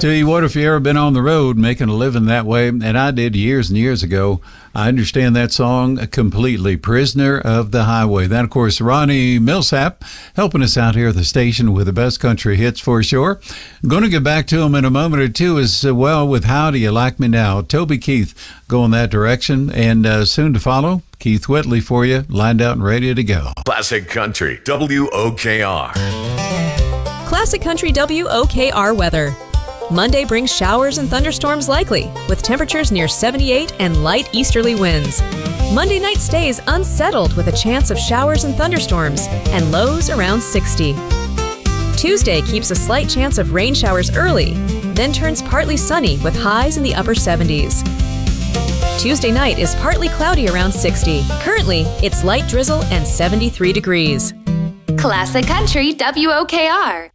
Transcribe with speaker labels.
Speaker 1: to you, what if you ever been on the road making a living that way? And I did years and years ago. I understand that song completely. Prisoner of the Highway. Then, of course, Ronnie Millsap helping us out here at the station with the best country hits for sure. I'm going to get back to him in a moment or two as well with How Do You Like Me Now? Toby Keith going that direction. And soon to follow, Keith Whitley for you, lined out and ready to go.
Speaker 2: Classic Country, WOKR.
Speaker 3: Classic Country WOKR weather. Monday brings showers and thunderstorms likely, with temperatures near 78 and light easterly winds. Monday night stays unsettled with a chance of showers and thunderstorms, and lows around 60. Tuesday keeps a slight chance of rain showers early, then turns partly sunny with highs in the upper 70s. Tuesday night is partly cloudy around 60. Currently, it's light drizzle and 73 degrees.
Speaker 4: Classic Country WOKR.